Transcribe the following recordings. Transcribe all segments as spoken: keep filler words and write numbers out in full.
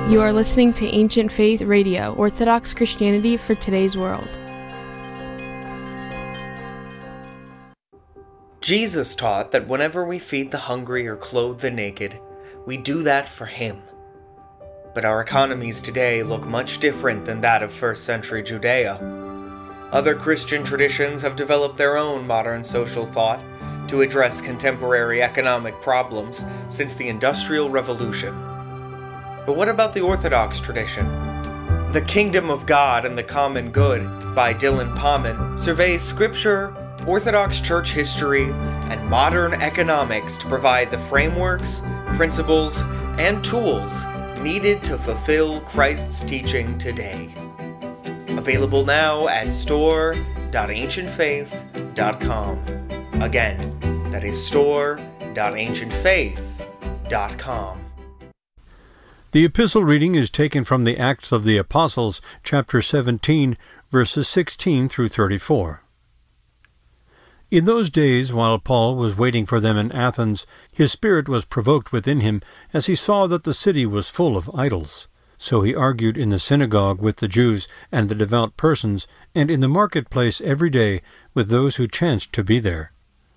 You are listening to Ancient Faith Radio, Orthodox Christianity for today's world. Jesus taught that whenever we feed the hungry or clothe the naked, we do that for Him. But our economies today look much different than that of first century Judea. Other Christian traditions have developed their own modern social thought to address contemporary economic problems since the Industrial Revolution. But what about the Orthodox tradition? The Kingdom of God and the Common Good by Dylan Pauman surveys Scripture, Orthodox Church history, and modern economics to provide the frameworks, principles, and tools needed to fulfill Christ's teaching today. Available now at store dot ancient faith dot com. Again, that is store dot ancient faith dot com. The epistle reading is taken from the Acts of the Apostles, chapter seventeen, verses sixteen through thirty-four. In those days, while Paul was waiting for them in Athens, his spirit was provoked within him as he saw that the city was full of idols. So he argued in the synagogue with the Jews and the devout persons, and in the marketplace every day with those who chanced to be there.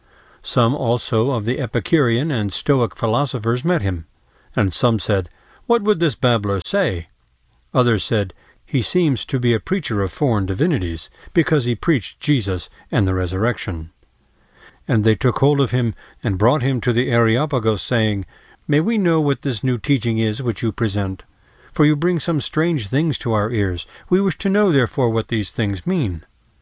Some also of the Epicurean and Stoic philosophers met him, and some said, "What would this babbler say?" Others said, "He seems to be a preacher of foreign divinities, because he preached Jesus and the resurrection." And they took hold of him, and brought him to the Areopagus, saying, "May we know what this new teaching is which you present? For you bring some strange things to our ears. We wish to know, therefore, what these things mean."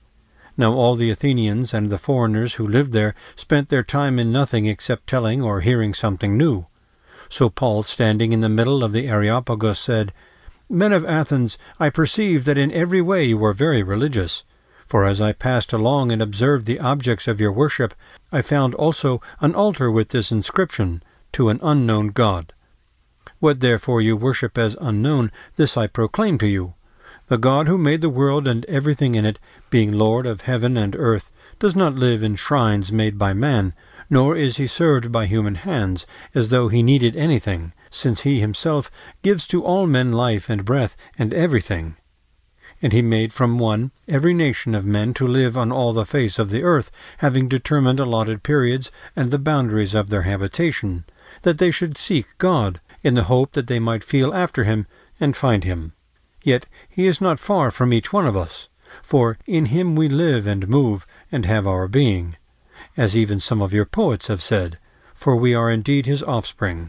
Now all the Athenians and the foreigners who lived there spent their time in nothing except telling or hearing something new. So Paul, standing in the middle of the Areopagus, said, "Men of Athens, I perceive that in every way you are very religious. For as I passed along and observed the objects of your worship, I found also an altar with this inscription, To an unknown God. What therefore you worship as unknown, this I proclaim to you. The God who made the world and everything in it, being Lord of heaven and earth, does not live in shrines made by man, nor is he served by human hands, as though he needed anything, since he himself gives to all men life and breath and everything. And he made from one every nation of men to live on all the face of the earth, having determined allotted periods and the boundaries of their habitation, that they should seek God, in the hope that they might feel after him and find him. Yet he is not far from each one of us, for in him we live and move and have our being, as even some of your poets have said, for we are indeed his offspring.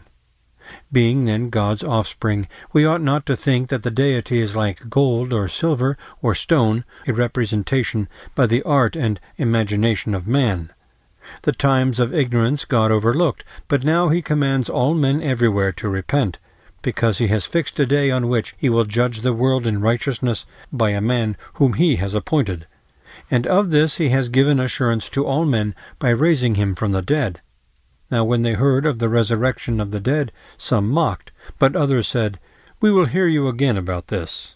Being then God's offspring, we ought not to think that the deity is like gold or silver or stone, a representation by the art and imagination of man. The times of ignorance God overlooked, but now he commands all men everywhere to repent, because he has fixed a day on which he will judge the world in righteousness by a man whom he has appointed. And of this he has given assurance to all men by raising him from the dead. Now when they heard of the resurrection of the dead, some mocked, but others said, "We will hear you again about this."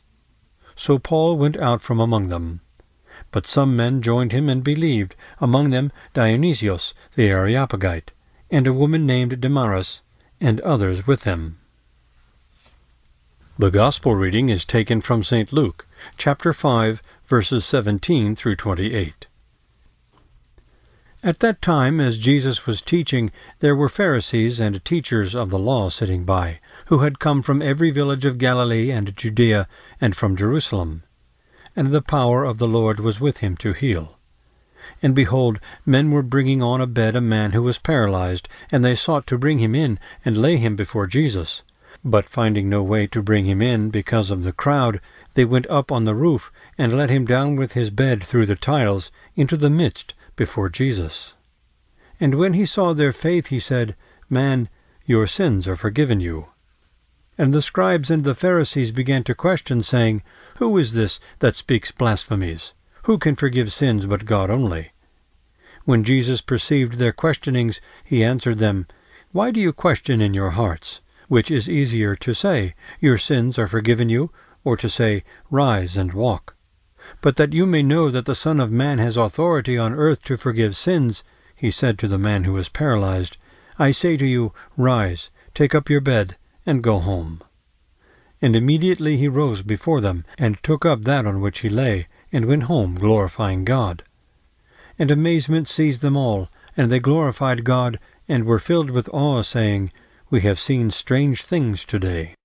So Paul went out from among them. But some men joined him and believed, among them Dionysius the Areopagite, and a woman named Damaris, and others with them. The Gospel reading is taken from Saint Luke, chapter five, verses seventeen through twenty-eight. At that time, as Jesus was teaching, there were Pharisees and teachers of the law sitting by, who had come from every village of Galilee and Judea, and from Jerusalem. And the power of the Lord was with him to heal. And behold, men were bringing on a bed a man who was paralyzed, and they sought to bring him in, and lay him before Jesus. But finding no way to bring him in because of the crowd, they went up on the roof, and let him down with his bed through the tiles into the midst before Jesus. And when he saw their faith, he said, "Man, your sins are forgiven you." And the scribes and the Pharisees began to question, saying, "Who is this that speaks blasphemies? Who can forgive sins but God only?" When Jesus perceived their questionings, he answered them, "Why do you question in your hearts? Which is easier to say, 'Your sins are forgiven you,' or to say, 'Rise and walk'? But that you may know that the Son of Man has authority on earth to forgive sins," he said to the man who was paralyzed, "I say to you, rise, take up your bed, and go home." And immediately he rose before them, and took up that on which he lay, and went home glorifying God. And amazement seized them all, and they glorified God, and were filled with awe, saying, We have seen strange things today.